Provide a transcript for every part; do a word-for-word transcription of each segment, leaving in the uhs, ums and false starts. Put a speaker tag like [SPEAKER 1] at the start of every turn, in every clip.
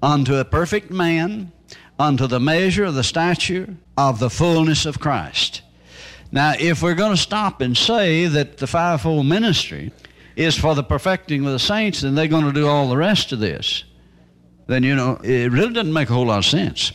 [SPEAKER 1] unto a perfect man, unto the measure of the stature of the fullness of Christ. Now, if we're going to stop and say that the fivefold ministry is for the perfecting of the saints, and they're going to do all the rest of this, then, you know, it really doesn't make a whole lot of sense.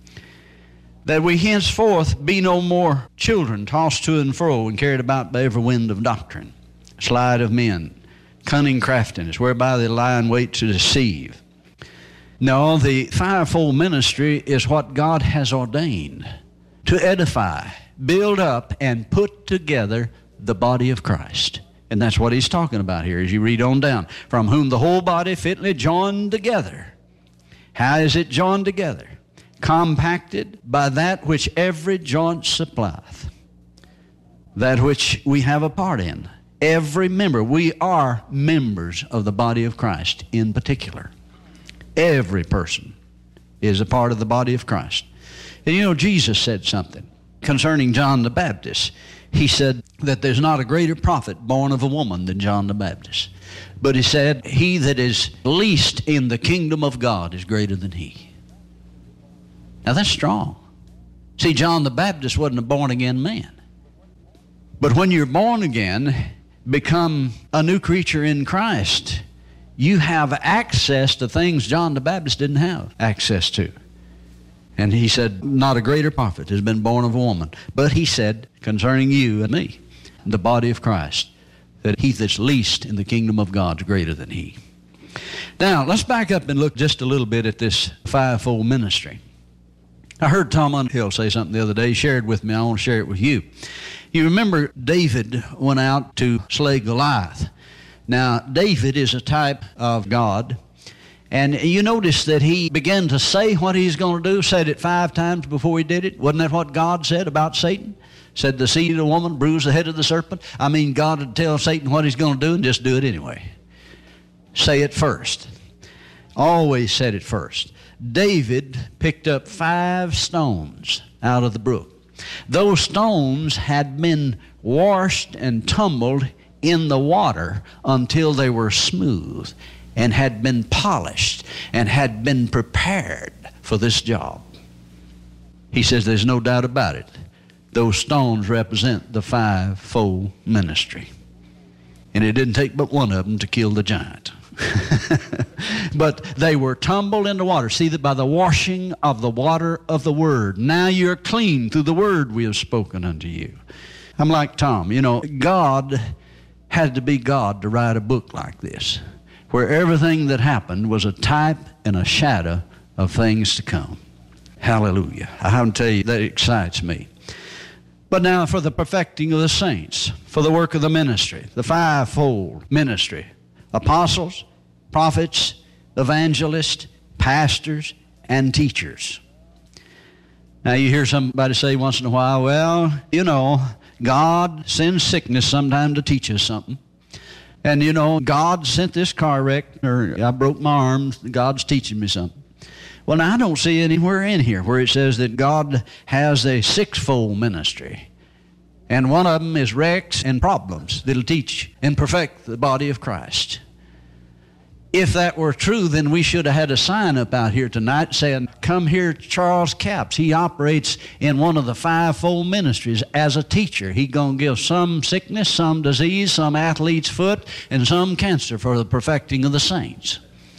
[SPEAKER 1] That we henceforth be no more children tossed to and fro and carried about by every wind of doctrine, sleight of men, cunning craftiness, whereby they lie in wait to deceive. No, the fivefold ministry is what God has ordained to edify, build up, and put together the body of Christ. And that's what he's talking about here as you read on down. From whom the whole body fitly joined together. How is it joined together? Compacted by that which every joint supplieth, that which we have a part in. Every member, we are members of the body of Christ in particular. Every person is a part of the body of Christ. And you know, Jesus said something concerning John the Baptist. He said that there's not a greater prophet born of a woman than John the Baptist. But he said, he that is least in the kingdom of God is greater than he. Now that's strong. See, John the Baptist wasn't a born-again man. But when you're born again, become a new creature in Christ, you have access to things John the Baptist didn't have access to. And he said, not a greater prophet has been born of a woman. But he said, concerning you and me, the body of Christ, that he that's least in the kingdom of God is greater than he. Now, let's back up and look just a little bit at this fivefold ministry. I heard Tom Underhill say something the other day. He shared with me. I want to share it with you. You remember David went out to slay Goliath. Now, David is a type of God. And you notice that he began to say what he's going to do, said it five times before he did it. Wasn't that what God said about Satan? Said the seed of the woman bruise the head of the serpent. I mean, God would tell Satan what he's going to do and just do it anyway. Say it first. Always said it first. David picked up five stones out of the brook. Those stones had been washed and tumbled in the water until they were smooth and had been polished and had been prepared for this job. He says there's no doubt about it. Those stones represent the fivefold ministry. And it didn't take but one of them to kill the giant. But they were tumbled in the water. See that by the washing of the water of the word. Now you're clean through the word we have spoken unto you. I'm like Tom. You know, God had to be God to write a book like this, where everything that happened was a type and a shadow of things to come. Hallelujah. I have to tell you, that excites me. But now for the perfecting of the saints, for the work of the ministry, the fivefold ministry, apostles, prophets, evangelists, pastors, and teachers. Now you hear somebody say once in a while, well, you know, God sends sickness sometime to teach us something. And, you know, God sent this car wreck, or I broke my arm, God's teaching me something. Well, now, I don't see anywhere in here where it says that God has a sixfold ministry. And one of them is wrecks and problems that'll teach and perfect the body of Christ. If that were true, then we should have had a sign up out here tonight saying, come here, Charles Capps. He operates in one of the fivefold ministries as a teacher. He's going to give some sickness, some disease, some athlete's foot, and some cancer for the perfecting of the saints.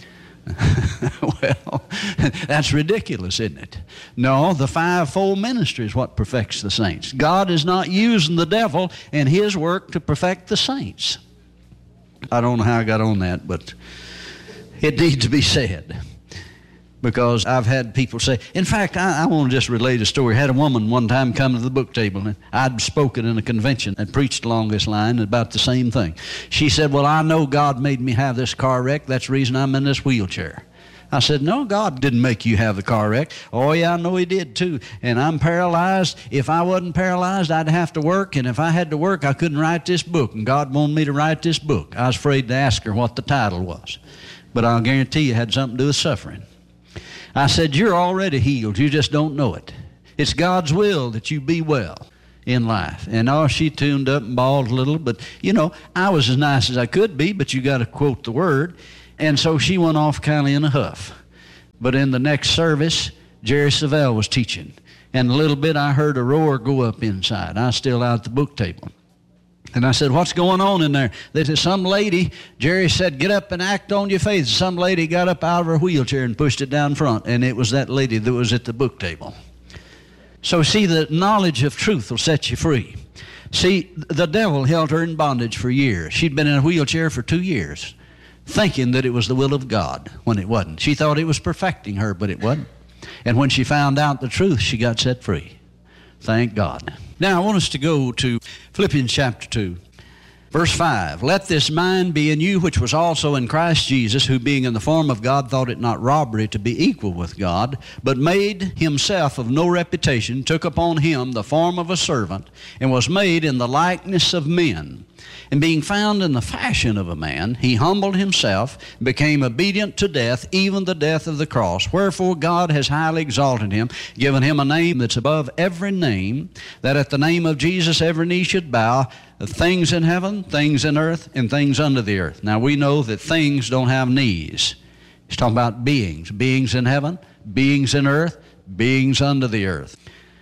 [SPEAKER 1] Well, that's ridiculous, isn't it? No, the fivefold ministry is what perfects the saints. God is not using the devil and his work to perfect the saints. I don't know how I got on that, but it needs to be said, because I've had people say, in fact, I, I want to just relate a story. I had a woman one time come to the book table, and I'd spoken in a convention and preached along this line about the same thing. She said, well, I know God made me have this car wreck. That's the reason I'm in this wheelchair. I said, no, God didn't make you have the car wreck. Oh, yeah, I know he did too. And I'm paralyzed. If I wasn't paralyzed, I'd have to work. And if I had to work, I couldn't write this book. And God wanted me to write this book. I was afraid to ask her what the title was. But I'll guarantee you it had something to do with suffering. I said, you're already healed. You just don't know it. It's God's will that you be well in life. And oh, she tuned up and bawled a little. But, you know, I was as nice as I could be, but you got to quote the word. And so she went off kind of in a huff. But in the next service, Jerry Savelle was teaching. And a little bit I heard a roar go up inside. I was still out at the book table. And I said, what's going on in there? They said, some lady, Jerry said, get up and act on your faith. Some lady got up out of her wheelchair and pushed it down front. And it was that lady that was at the book table. So see, the knowledge of truth will set you free. See, the devil held her in bondage for years. She'd been in a wheelchair for two years, thinking that it was the will of God when it wasn't. She thought it was perfecting her, but it wasn't. And when she found out the truth, she got set free. Thank God. Now, I want us to go to Philippians chapter two, verse five. Let this mind be in you, which was also in Christ Jesus, who being in the form of God thought it not robbery to be equal with God, but made himself of no reputation, took upon him the form of a servant, and was made in the likeness of men. And being found in the fashion of a man, he humbled himself, and became obedient to death, even the death of the cross. Wherefore God has highly exalted him, given him a name that's above every name, that at the name of Jesus every knee should bow, things in heaven, things in earth, and things under the earth. Now we know that things don't have knees. He's talking about beings. Beings in heaven, beings in earth, beings under the earth.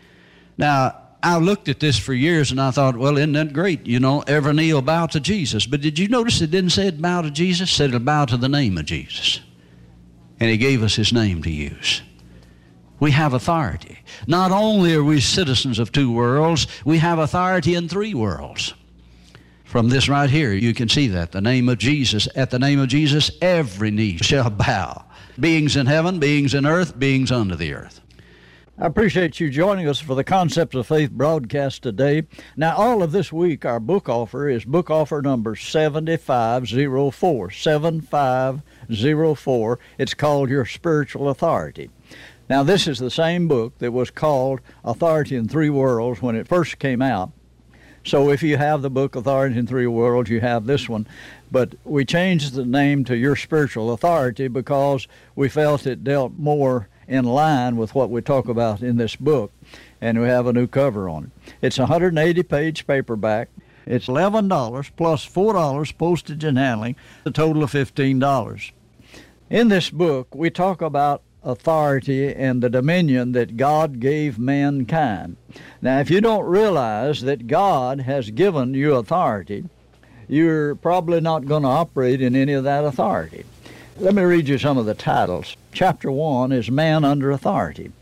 [SPEAKER 1] Now, I looked at this for years and I thought, well, isn't that great? You know, every knee will bow to Jesus. But did you notice it didn't say it bow to Jesus? It said it'll bow to the name of Jesus. And he gave us his name to use. We have authority. Not only are we citizens of two worlds, we have authority in three worlds. From this right here, you can see that. The name of Jesus, at the name of Jesus, every knee shall bow. Beings in heaven, beings in earth, beings under the earth.
[SPEAKER 2] I appreciate you joining us for the Concepts of Faith broadcast today. Now, all of this week, our book offer is book offer number seventy-five oh four, seventy-five oh four. It's called Your Spiritual Authority. Now, this is the same book that was called Authority in Three Worlds when it first came out. So if you have the book Authority in Three Worlds, you have this one. But we changed the name to Your Spiritual Authority because we felt it dealt more in line with what we talk about in this book, and we have a new cover on it. It's a one hundred eighty page paperback. It's eleven dollars plus four dollars postage and handling, a total of fifteen dollars. In this book, we talk about authority and the dominion that God gave mankind. Now, if you don't realize that God has given you authority, you're probably not going to operate in any of that authority. Let me read you some of the titles. Chapter one is Man Under Authority.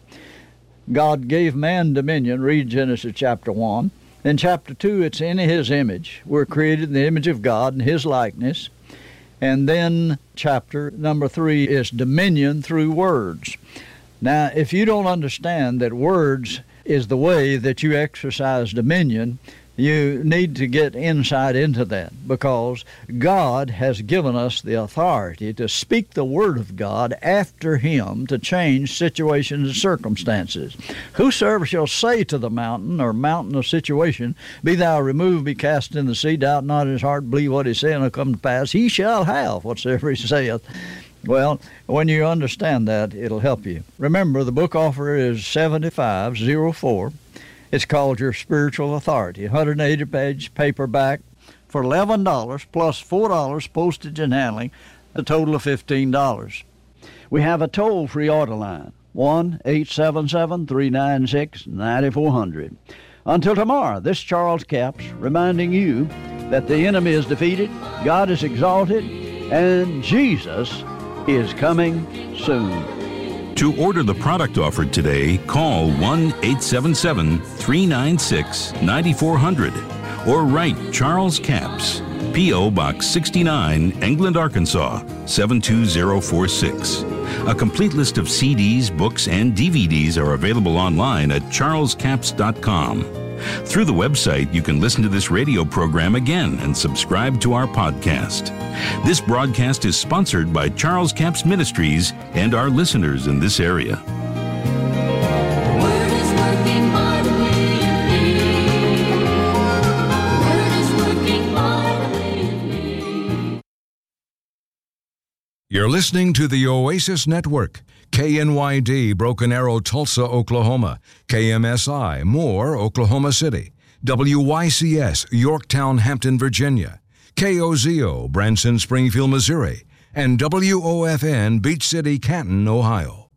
[SPEAKER 2] God gave man dominion. Read Genesis chapter one. In chapter two, it's in his image. We're created in the image of God in his likeness. And then chapter number three is dominion through words. Now, if you don't understand that words is the way that you exercise dominion, you need to get insight into that, because God has given us the authority to speak the word of God after him to change situations and circumstances. Whosoever shall say to the mountain or mountain of situation, be thou removed, be cast in the sea, doubt not in his heart, believe what he saith, and it'll come to pass, he shall have whatsoever he saith. Well, when you understand that, it'll help you. Remember, the book offer is seventy-five oh four. It's called Your Spiritual Authority, one hundred eighty page paperback for eleven dollars plus four dollars postage and handling, a total of fifteen dollars. We have a toll-free order line, one eight seven seven, three nine six, nine four zero zero. Until tomorrow, this Charles Capps reminding you that the enemy is defeated, God is exalted, and Jesus is coming soon.
[SPEAKER 3] To order the product offered today, call one eight seven seven, three nine six, nine four zero zero or write Charles Capps, P O Box sixty-nine, England, Arkansas, seven two zero four six. A complete list of C Ds, books, and D V Ds are available online at charles capps dot com. Through the website, you can listen to this radio program again and subscribe to our podcast. This broadcast is sponsored by Charles Capps Ministries and our listeners in this area.
[SPEAKER 4] Word is working mightily in me. Word is working mightily in me.
[SPEAKER 5] You're listening to the Oasis Network. K N Y D, Broken Arrow, Tulsa, Oklahoma. K M S I, Moore, Oklahoma City. W Y C S, Yorktown, Hampton, Virginia. K O Z O, Branson, Springfield, Missouri. And W O F N, Beach City, Canton, Ohio.